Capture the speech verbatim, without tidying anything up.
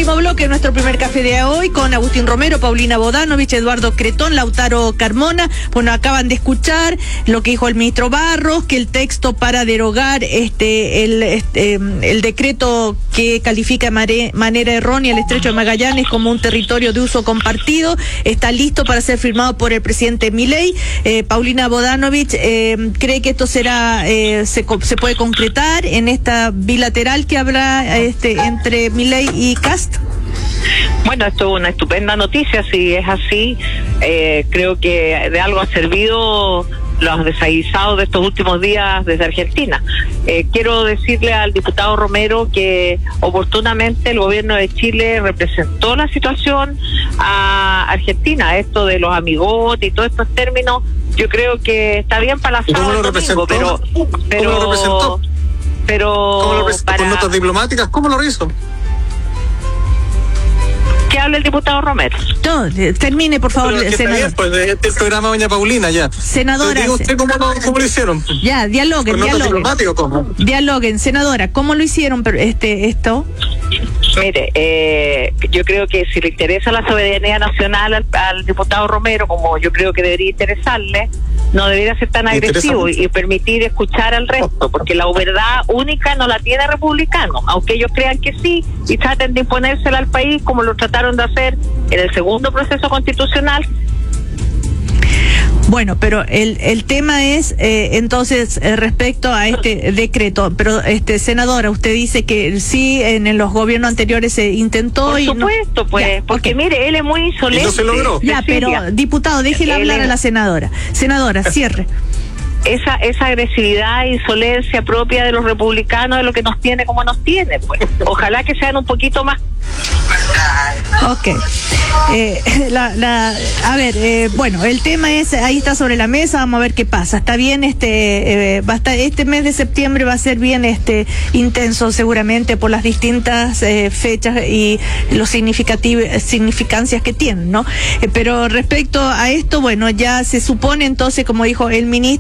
último bloque de nuestro primer café de hoy con Agustín Romero, Paulina Bodanovich, Eduardo Cretón, Lautaro Carmona. Bueno, acaban de escuchar lo que dijo el ministro Barros, que el texto para derogar este el este, el decreto que califica de manera errónea el Estrecho de Magallanes como un territorio de uso compartido está listo para ser firmado por el presidente Milei. Eh, Paulina Bodanovich eh, cree que esto será eh, se, se puede concretar en esta bilateral que habrá este entre Milei y Kast. Bueno, esto es una estupenda noticia, si es así. Eh, creo que de algo ha servido los desaguisados de estos últimos días desde Argentina. Eh, quiero decirle al diputado Romero que oportunamente el gobierno de Chile representó la situación a Argentina. Esto de los amigotes y todos estos términos, yo creo que está bien para la ¿Cómo lo representó? pero, pero, ¿Cómo lo representó? Pero ¿Cómo lo representó? Para... ¿Con notas diplomáticas? ¿Cómo lo hizo? Que hable el diputado Romero. No, termine, por favor, Pero senador. bien, pues este programa doña Paulina ya. Senadora. Diga usted cómo lo, cómo lo hicieron. Ya, dialoguen, ¿Con notas dialoguen. diplomáticas o cómo? Dialoguen, senadora, ¿cómo lo hicieron este esto? Mire, eh, yo creo que si le interesa la soberanía nacional al, al diputado Romero, como yo creo que debería interesarle, no debería ser tan agresivo y, y permitir escuchar al resto, porque la verdad única no la tiene republicano, aunque ellos crean que sí y traten de imponérsela al país como lo trataron de hacer en el segundo proceso constitucional. Bueno, pero el el tema es eh, entonces eh, respecto a este decreto, pero este senadora, usted dice que sí en, en los gobiernos anteriores se intentó. Por y supuesto, no... pues, ya, porque okay. Mire, él es muy insolente. ¿Y no se logró? Ya, pero diputado, déjele Él hablar es... a la senadora. Senadora, cierre. Esa esa agresividad e insolencia propia de los republicanos es lo que nos tiene como nos tiene, pues. Ojalá que sean un poquito más. Ok. Eh, la, la, a ver, eh, bueno, el tema es, ahí está sobre la mesa, vamos a ver qué pasa. Está bien, este, eh, va a estar, este mes de septiembre va a ser bien este intenso seguramente por las distintas eh, fechas y los significativos significancias que tienen, ¿no? Eh, pero respecto a esto, bueno, ya se supone entonces, como dijo el ministro,